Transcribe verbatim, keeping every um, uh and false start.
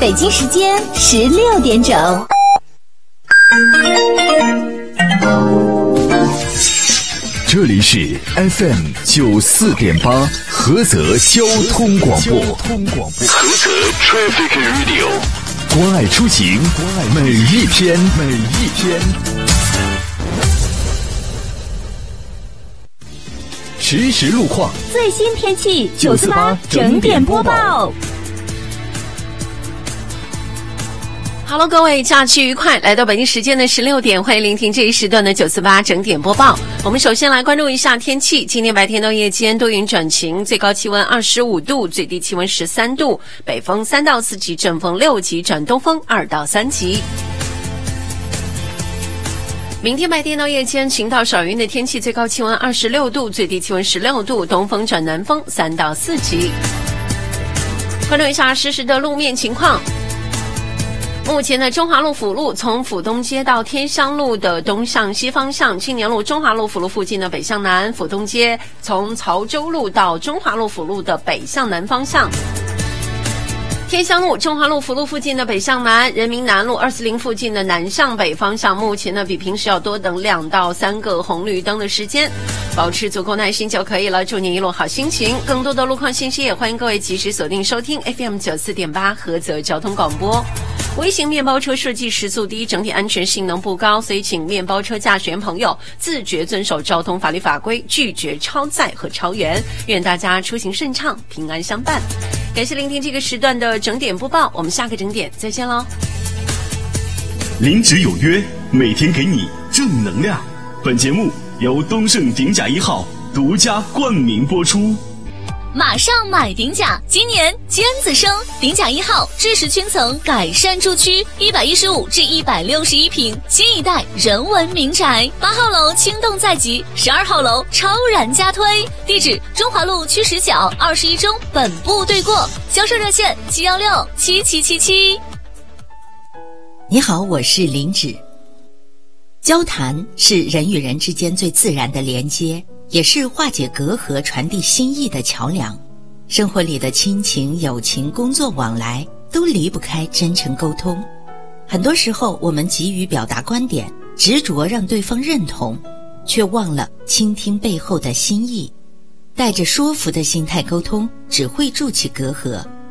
北京时间十六点整。 这里是 F M 九四点八菏泽交通广播，菏泽 Traffic Radio， 关爱出行，每一天，每一天。实时路况， 最新天气，九四八整点播报。 Hello， 各位，假期愉快！来到北京时间的十六点，欢迎聆听这一时段的九四八整点播报。我们首先来关注一下天气。今天白天到夜间多云转晴，最高气温二十五度，最低气温十三度，北风三到四级，阵风六级转东风二到三级。明天白天到夜间晴到少云的天气，最高气温二十六度，最低气温十六度，东风转南风三到四级。关注一下实时的路面情况。目前的中华路辅路从府东街到天香路的东向西方向，青年路中华路辅路附近的北向南，府东街从曹州路到中华路辅路的北向南方向，天香路中华路辅路附近的北向南，人民南路二四零附近的南向北方向，目前呢比平时要多等两到三个红绿灯的时间，保持足够耐心就可以了。祝您一路好心情。更多的路况信息也欢迎各位及时锁定收听 F M 九四点八菏泽交通广播。微型面包车设计时速低，整体安全性能不高，所以请面包车驾驶员朋友自觉遵守交通法律法规，拒绝超载和超员。愿大家出行顺畅，平安相伴。感谢聆听这个时段的整点播报，我们下个整点再见喽。 零值有约，每天给你正能量。本节目由东盛鼎甲一号独家冠名播出。 马上买鼎甲，今年尖子生，鼎甲一号知识圈层改善住区，一百一十五至一百六十一平，新一代人文民宅。八号楼轻动在即，十二号楼超然加推。地址：中华路区十角二十一中本部对过。销售热线：七幺六七七七七。 你好，我是林芷。交谈是人与人之间最自然的连接，也是化解隔阂、传递心意的桥梁。生活里的亲情、友情、工作往来都离不开真诚沟通。很多时候我们急于表达观点，执着让对方认同，却忘了倾听背后的心意。带着说服的心态沟通，只会筑起隔阂，